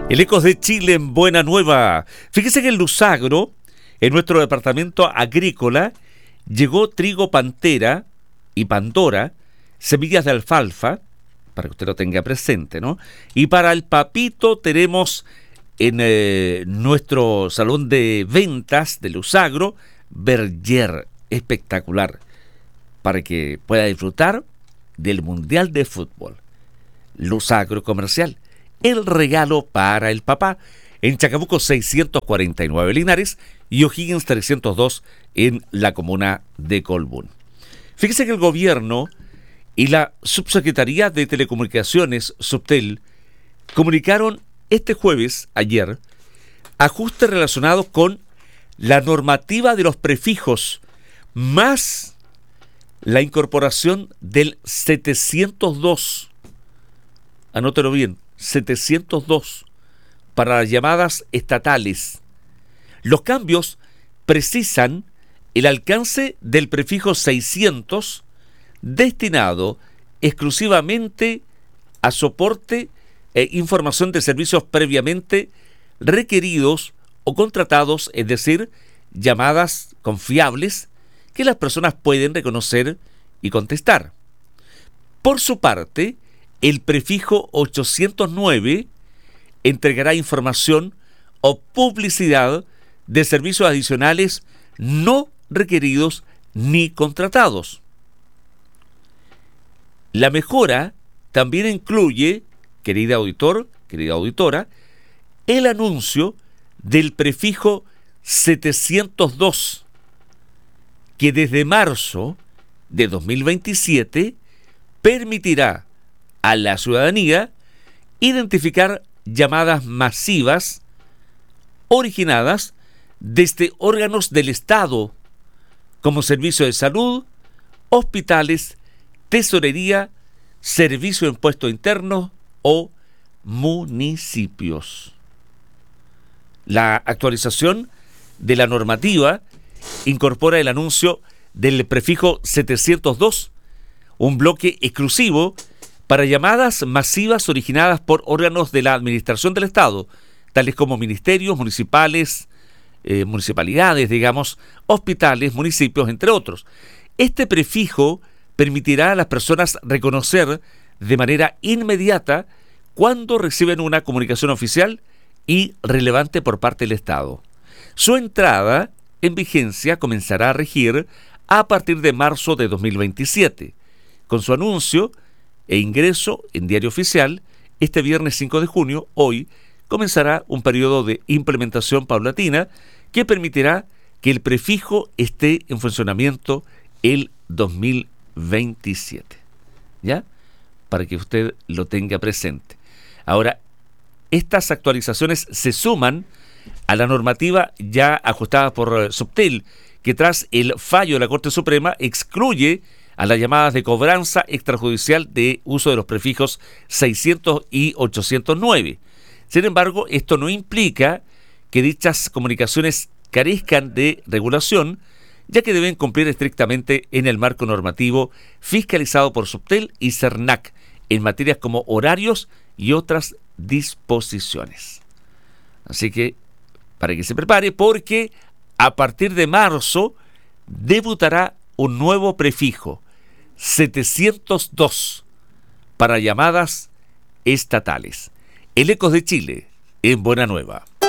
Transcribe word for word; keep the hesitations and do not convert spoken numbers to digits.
El Ecos de Chile en Buena Nueva. Fíjese que en Lusagro, en nuestro departamento agrícola, llegó trigo Pantera y Pandora, semillas de alfalfa, para que usted lo tenga presente, ¿no? Y para el papito tenemos en eh, nuestro salón de ventas de Lusagro, Berger, espectacular, para que pueda disfrutar del Mundial de Fútbol. Lusagro Comercial, el regalo para el papá, en Chacabuco seiscientos cuarenta y nueve Linares y O'Higgins trescientos dos en la comuna de Colbún. Fíjese que el gobierno y la Subsecretaría de Telecomunicaciones, Subtel, comunicaron este jueves, ayer, ajustes relacionados con la normativa de los prefijos, más la incorporación del setecientos dos. Anótelo bien, setecientos dos para las llamadas estatales. Los cambios precisan el alcance del prefijo seiscientos destinado exclusivamente a soporte e información de servicios previamente requeridos o contratados, es decir, llamadas confiables que las personas pueden reconocer y contestar. Por su parte, el prefijo ochocientos nueve entregará información o publicidad de servicios adicionales no requeridos ni contratados. La mejora también incluye, querida auditor, querida auditora, el anuncio del prefijo setecientos dos, que desde marzo de dos mil veintisiete permitirá a la ciudadanía identificar llamadas masivas originadas desde órganos del Estado, como Servicio de Salud, hospitales, tesorería, Servicio de Impuestos Internos o municipios. La actualización de la normativa incorpora el anuncio del prefijo setecientos dos, un bloque exclusivo para llamadas masivas originadas por órganos de la Administración del Estado, tales como ministerios, municipales, eh, municipalidades, digamos, hospitales, municipios, entre otros. Este prefijo permitirá a las personas reconocer de manera inmediata cuando reciben una comunicación oficial y relevante por parte del Estado. Su entrada en vigencia comenzará a regir a partir de marzo de dos mil veintisiete, con su anuncio e ingreso en Diario Oficial este viernes cinco de junio. Hoy comenzará un periodo de implementación paulatina que permitirá que el prefijo esté en funcionamiento el dos mil veintisiete. ¿Ya? Para que usted lo tenga presente. Ahora, estas actualizaciones se suman a la normativa ya ajustada por Subtel, que tras el fallo de la Corte Suprema excluye a las llamadas de cobranza extrajudicial de uso de los prefijos seiscientos y ochocientos nueve. Sin embargo, esto no implica que dichas comunicaciones carezcan de regulación, ya que deben cumplir estrictamente en el marco normativo fiscalizado por Subtel y CERNAC en materias como horarios y otras disposiciones. Así que, para que se prepare, porque a partir de marzo debutará un nuevo prefijo, setecientos dos, para llamadas estatales. El Ecos de Chile, en Buena Nueva.